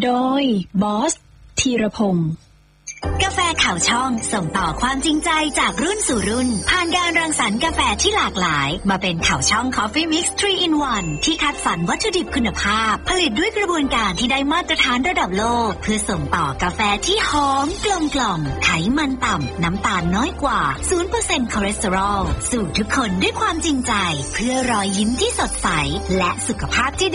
โดยบอสธีรพงศ์กาแฟข่าวช่องส่งต่อความจริงใจจากรุ่นสู่รุ่นผ่านการรังสรรค์กาแฟที่หลากหลายมาเป็นข่าวช่อง Coffee Mix 3 in 1 ที่คัดสรรวัตถุดิบคุณภาพผลิตด้วยกระบวนการที่ได้มาตรฐานระดับโลกเพื่อส่งต่อกาแฟที่หอมกลมกล่อมไขมันต่ำน้ำตาลน้อยกว่า 0% คอเลสเตอรอลสู่ทุกคนด้วยความจริงใจเพื่อรอยยิ้มที่สดใสและสุขภาพที่